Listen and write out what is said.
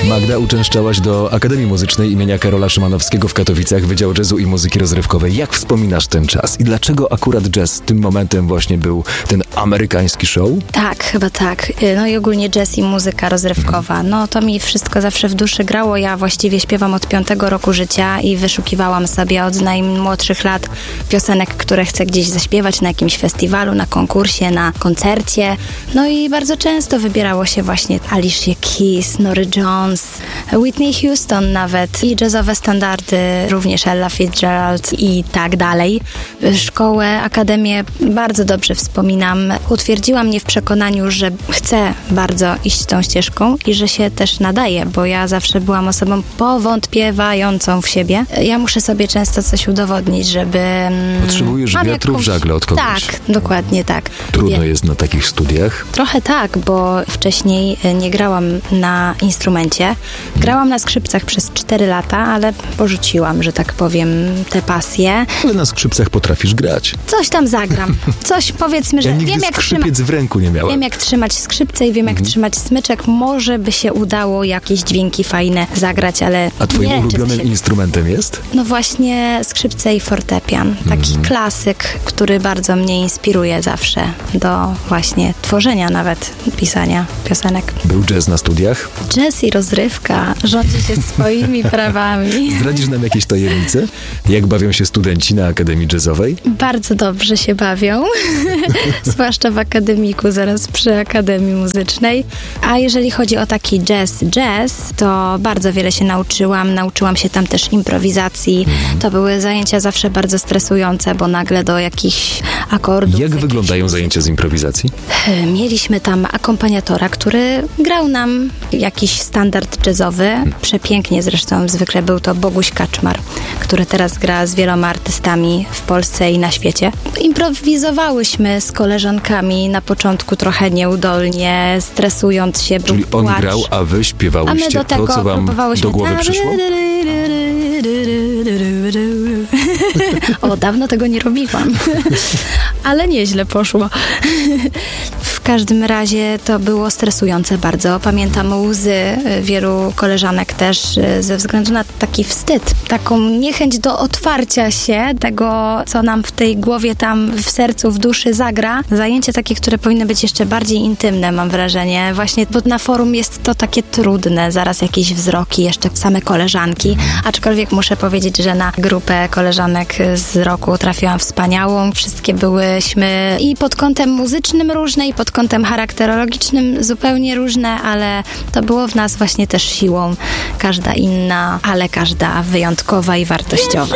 Magda, uczęszczałaś do Akademii Muzycznej imienia Karola Szymanowskiego w Katowicach, Wydział Jazzu i Muzyki Rozrywkowej. Jak wspominasz ten czas i dlaczego akurat jazz tym momentem właśnie był ten amerykański show? Tak, chyba tak. No i ogólnie jazz i muzyka rozrywkowa. No to mi wszystko zawsze w duszy grało. Ja właściwie śpiewam od 5 roku życia i wyszukiwałam sobie od najmłodszych lat piosenek, które chcę gdzieś zaśpiewać na jakimś festiwalu, na konkursie, na koncercie. No i bardzo często wybierało się właśnie Alicia Keys, Norah Jones, Whitney Houston nawet i jazzowe standardy, również Ella Fitzgerald i tak dalej. Szkołę, akademię bardzo dobrze wspominam. Utwierdziła mnie w przekonaniu, że chcę bardzo iść tą ścieżką i że się też nadaje, bo ja zawsze byłam osobą powątpiewającą w siebie. Ja muszę sobie często coś udowodnić, żeby... Potrzebujesz wiatru w żagle od kogoś. Tak, dokładnie tak. Trudno jest na takich studiach? Trochę tak, bo wcześniej nie grałam na instrumencie. Grałam na skrzypcach przez 4 lata, ale porzuciłam, że tak powiem, tę pasję. Ale na skrzypcach potrafisz grać. Coś tam zagram. Coś, powiedzmy, że ja nigdy wiem, jak skrzypiec w ręku nie miałem. Wiem, jak trzymać skrzypce i wiem, jak trzymać smyczek. Może by się udało jakieś dźwięki fajne zagrać, ale a twoim nie ulubionym instrumentem jest? No właśnie skrzypce i fortepian. Taki klasyk, który bardzo mnie inspiruje zawsze do właśnie tworzenia nawet, pisania piosenek. Był jazz na studiach? Jazz i rozrywka rządzi się swoimi prawami. Zdradzisz nam jakieś tajemnice? Jak bawią się studenci na Akademii Jazzowej? Bardzo dobrze się bawią, zwłaszcza w akademiku, zaraz przy Akademii Muzycznej. A jeżeli chodzi o taki jazz, to bardzo wiele się nauczyłam. Nauczyłam się tam też improwizacji. To były zajęcia zawsze bardzo stresujące, bo nagle do jakichś akordów... Jak wyglądają zajęcia z improwizacji? Mieliśmy tam akompaniatora, który grał nam jakiś standard jazzowy. Przepięknie zresztą, zwykle był to Boguś Kaczmar, który teraz gra z wieloma artystami w Polsce i na świecie. Improwizowałyśmy z koleżankami na początku trochę nieudolnie, stresując się. Czyli on grał, a wy śpiewałyście to, co wam do głowy przyszło? O, dawno tego nie robiłam, ale nieźle poszło. W każdym razie to było stresujące bardzo. Pamiętam łzy wielu koleżanek też ze względu na taki wstyd, taką niechęć do otwarcia się tego, co nam w tej głowie tam w sercu, w duszy zagra. Zajęcie takie, które powinny być jeszcze bardziej intymne, mam wrażenie. Właśnie, bo na forum jest to takie trudne, zaraz jakieś wzroki, jeszcze same koleżanki, aczkolwiek muszę powiedzieć, że na grupę koleżanek z roku trafiłam wspaniałą. Wszystkie byłyśmy i pod kątem muzycznym różne, i pod kątem charakterologicznym zupełnie różne, ale to było w nas właśnie też siłą. Każda inna, ale każda wyjątkowa i wartościowa.